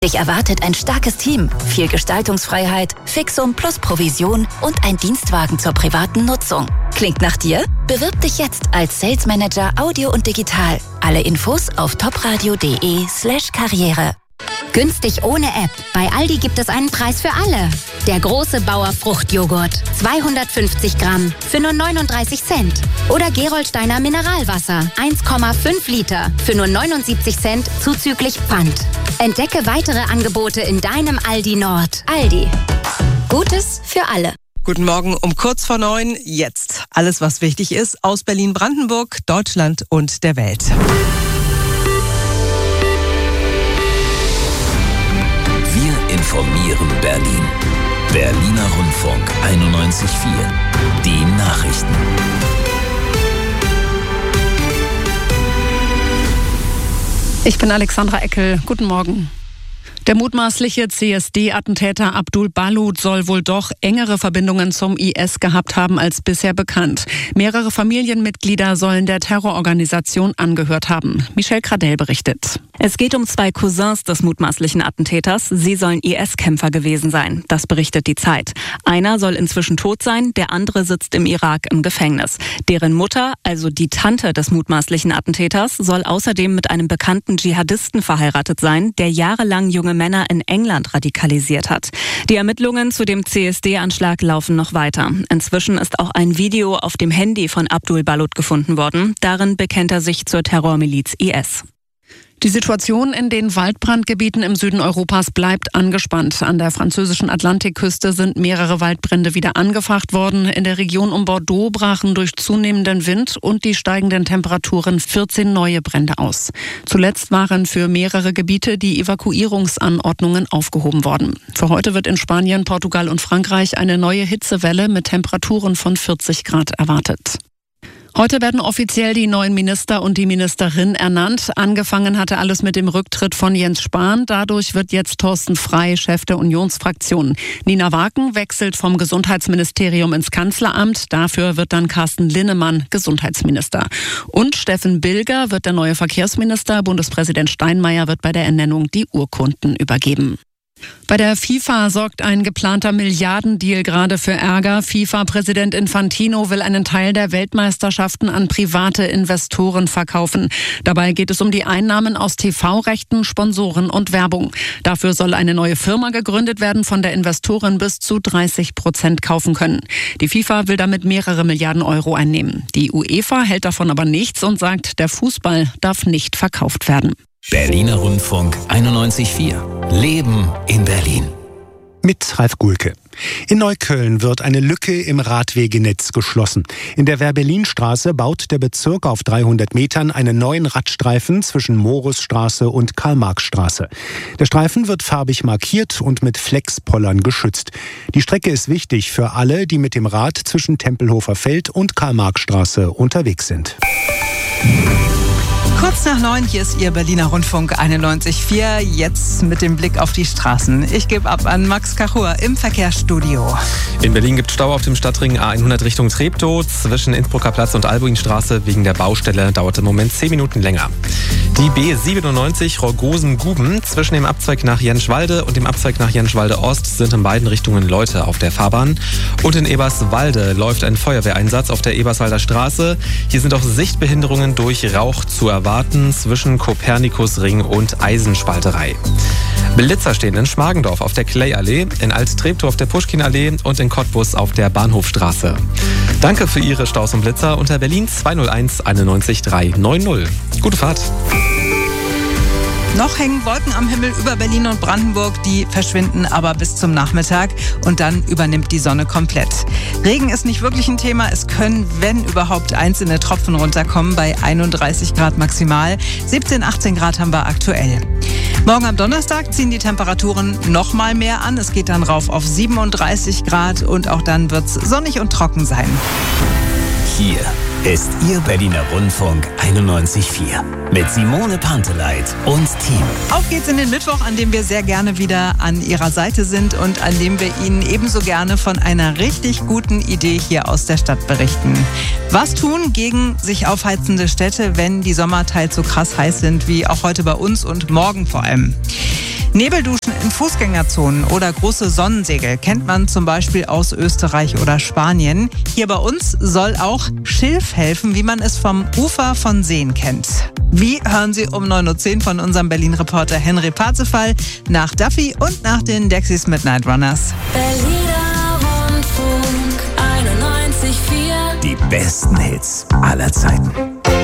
Dich erwartet ein starkes Team, viel Gestaltungsfreiheit, Fixum plus Provision und ein Dienstwagen zur privaten Nutzung. Klingt nach dir? Bewirb dich jetzt als Sales Manager Audio und Digital. Alle Infos auf topradio.de/Karriere. Günstig ohne App. Bei Aldi gibt es einen Preis für alle. Der große Bauer Fruchtjoghurt. 250 Gramm für nur 39 Cent. Oder Gerolsteiner Mineralwasser. 1,5 Liter für nur 79 Cent zuzüglich Pfand. Entdecke weitere Angebote in deinem Aldi Nord. Aldi. Gutes für alle. Guten Morgen um kurz vor 9. Jetzt alles, was wichtig ist aus Berlin-Brandenburg, Deutschland und der Welt. Wir informieren Berlin. Berliner Rundfunk 91.4. Die Nachrichten. Ich bin Alexandra Eckel. Guten Morgen. Der mutmaßliche CSD-Attentäter Abdul Balut soll wohl doch engere Verbindungen zum IS gehabt haben als bisher bekannt. Mehrere Familienmitglieder sollen der Terrororganisation angehört haben. Michelle Kradell berichtet. Es geht um 2 Cousins des mutmaßlichen Attentäters. Sie sollen IS-Kämpfer gewesen sein. Das berichtet die Zeit. Einer soll inzwischen tot sein, der andere sitzt im Irak im Gefängnis. Deren Mutter, also die Tante des mutmaßlichen Attentäters, soll außerdem mit einem bekannten Dschihadisten verheiratet sein, der jahrelang junge Männer in England radikalisiert hat. Die Ermittlungen zu dem CSD-Anschlag laufen noch weiter. Inzwischen ist auch ein Video auf dem Handy von Abdul Balut gefunden worden. Darin bekennt er sich zur Terrormiliz IS. Die Situation in den Waldbrandgebieten im Süden Europas bleibt angespannt. An der französischen Atlantikküste sind mehrere Waldbrände wieder angefacht worden. In der Region um Bordeaux brachen durch zunehmenden Wind und die steigenden Temperaturen 14 neue Brände aus. Zuletzt waren für mehrere Gebiete die Evakuierungsanordnungen aufgehoben worden. Für heute wird in Spanien, Portugal und Frankreich eine neue Hitzewelle mit Temperaturen von 40 Grad erwartet. Heute werden offiziell die neuen Minister und die Ministerin ernannt. Angefangen hatte alles mit dem Rücktritt von Jens Spahn. Dadurch wird jetzt Thorsten Frey Chef der Unionsfraktion. Nina Waken wechselt vom Gesundheitsministerium ins Kanzleramt. Dafür wird dann Carsten Linnemann Gesundheitsminister. Und Steffen Bilger wird der neue Verkehrsminister. Bundespräsident Steinmeier wird bei der Ernennung die Urkunden übergeben. Bei der FIFA sorgt ein geplanter Milliardendeal gerade für Ärger. FIFA-Präsident Infantino will einen Teil der Weltmeisterschaften an private Investoren verkaufen. Dabei geht es um die Einnahmen aus TV-Rechten, Sponsoren und Werbung. Dafür soll eine neue Firma gegründet werden, von der Investoren bis zu 30% kaufen können. Die FIFA will damit mehrere Milliarden Euro einnehmen. Die UEFA hält davon aber nichts und sagt, der Fußball darf nicht verkauft werden. Berliner Rundfunk 91.4. Leben in Berlin. Mit Ralf Gulke. In Neukölln wird eine Lücke im Radwegenetz geschlossen. In der Wehr-Berlin-Straße baut der Bezirk auf 300 Metern einen neuen Radstreifen zwischen Morusstraße und Karl-Marx-Straße. Der Streifen wird farbig markiert und mit Flexpollern geschützt. Die Strecke ist wichtig für alle, die mit dem Rad zwischen Tempelhofer Feld und Karl-Marx-Straße unterwegs sind. Kurz nach 9, hier ist Ihr Berliner Rundfunk 91.4, jetzt mit dem Blick auf die Straßen. Ich gebe ab an Max Kachur im Verkehrsstudio. In Berlin gibt es Stau auf dem Stadtring A100 Richtung Treptow. Zwischen Innsbrucker Platz und Albuinstraße wegen der Baustelle dauert im Moment 10 Minuten länger. Die B97 Rogosen-Guben zwischen dem Abzweig nach Jenschwalde und dem Abzweig nach Jenschwalde-Ost sind in beiden Richtungen Leute auf der Fahrbahn. Und in Eberswalde läuft ein Feuerwehreinsatz auf der Eberswalder Straße. Hier sind auch Sichtbehinderungen durch Rauch zu erwarten zwischen Kopernikusring und Eisenspalterei. Blitzer stehen in Schmargendorf auf der Clay-Allee, in Alt-Treptow auf der Puschkin-Allee und in Cottbus auf der Bahnhofstraße. Danke für Ihre Staus und Blitzer unter Berlin 201 91 390. Gute Fahrt. Noch hängen Wolken am Himmel über Berlin und Brandenburg, die verschwinden aber bis zum Nachmittag und dann übernimmt die Sonne komplett. Regen ist nicht wirklich ein Thema, es können, wenn überhaupt, einzelne Tropfen runterkommen bei 31 Grad maximal. 17, 18 Grad haben wir aktuell. Morgen am Donnerstag ziehen die Temperaturen noch mal mehr an. Es geht dann rauf auf 37 Grad und auch dann wird es sonnig und trocken sein. Hier ist Ihr Berliner Rundfunk 91.4 mit Simone Panteleit und Team. Auf geht's in den Mittwoch, an dem wir sehr gerne wieder an Ihrer Seite sind und an dem wir Ihnen ebenso gerne von einer richtig guten Idee hier aus der Stadt berichten. Was tun gegen sich aufheizende Städte, wenn die Sommer teils so krass heiß sind wie auch heute bei uns und morgen vor allem? Nebelduschen in Fußgängerzonen oder große Sonnensegel kennt man zum Beispiel aus Österreich oder Spanien. Hier bei uns soll auch Schilf helfen, wie man es vom Ufer von Seen kennt. Wie hören Sie um 9.10 Uhr von unserem Berlin-Reporter Henry Parzefall nach Duffy und nach den Dexys Midnight Runners. Berliner Rundfunk 91,4. Die besten Hits aller Zeiten.